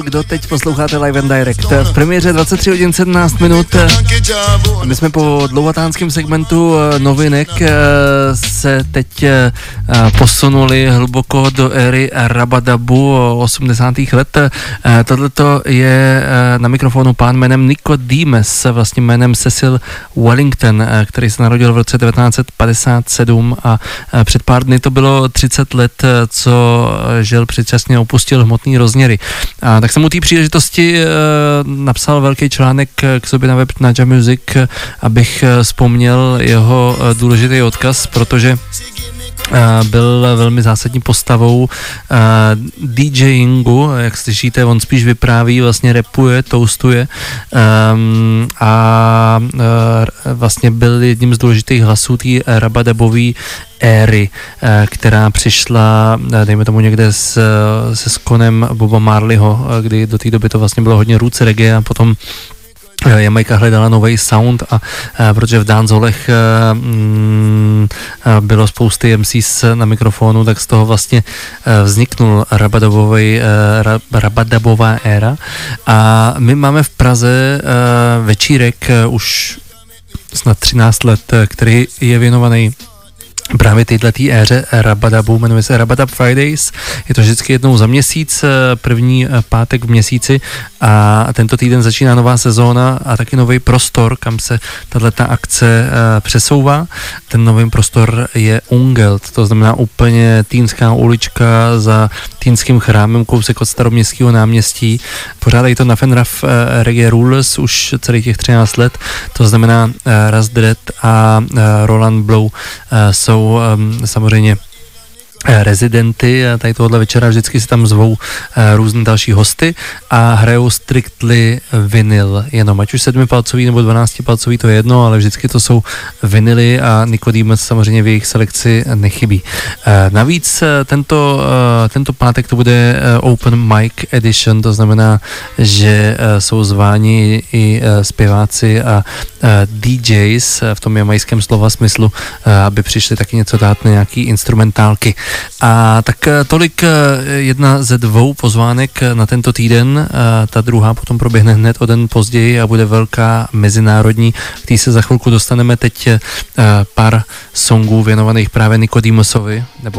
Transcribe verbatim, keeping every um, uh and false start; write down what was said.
Kdo teď posloucháte Live and Direct? V premiéře dvacet tři hodin sedmnáct minut. My jsme po dlouhatánském segmentu novinek se teď posunuli hluboko do éry rabadabu osmdesátých let. Tohleto je na mikrofonu pán jménem Nicodemus, vlastně jménem Cecil Wellington, který se narodil v roce devatenáct set padesát sedm a před pár dny to bylo třicet let, co žil předčasně opustil hmotný rozměry. A tak jsem u té příležitosti e, napsal velký článek k sobě na web Naja Music, abych vzpomněl jeho důležitý odkaz, protože Uh, byl velmi zásadní postavou uh, DJingu, jak slyšíte, on spíš vypráví, vlastně rapuje, toastuje um, a uh, vlastně byl jedním z důležitých hlasů té rabadabové éry, uh, která přišla, uh, dejme tomu někde s, se skonem Boba Marleyho, uh, kdy do té doby to vlastně bylo hodně roots reggae a potom Jamajka hledala nový sound a, a protože v dancehallech mm, bylo spousty M Cs na mikrofonu, tak z toho vlastně vzniknul rabadabový, rabadabová éra a my máme v Praze večírek už snad třináct let, který je věnovaný právě této éře rabadabu, jmenuje se Rabadab Fridays, je to vždycky jednou za měsíc, první pátek v měsíci a tento týden začíná nová sezóna a taky nový prostor, kam se tato akce přesouvá. Ten nový prostor je Ungelt, to znamená úplně týnská ulička za týnským chrámem, kousek od Staroměstského náměstí. Pořádají to na Fenraf Reggae Rulers už celých těch třináct let, to znamená Razdred a Roland Blow jsou um, samozřejmě rezidenty a tady tohohle večera vždycky si tam zvou uh, různé další hosty a hrajou strictly vinyl jenom, ať už sedmipalcový nebo dvanáctipalcový, to je jedno, ale vždycky to jsou vinyly a Nicodemus samozřejmě v jejich selekci nechybí. Uh, navíc uh, tento, uh, tento pátek to bude uh, Open Mic Edition, to znamená, že uh, jsou zváni i uh, zpěváci a uh, D Js v tom jamajském slova smyslu, uh, aby přišli taky něco dát na nějaký instrumentálky. A tak tolik jedna ze dvou pozvánek na tento týden, ta druhá potom proběhne hned o den později a bude velká mezinárodní, který se za chvilku dostaneme teď pár songů věnovaných právě Nicodemusovi, nebo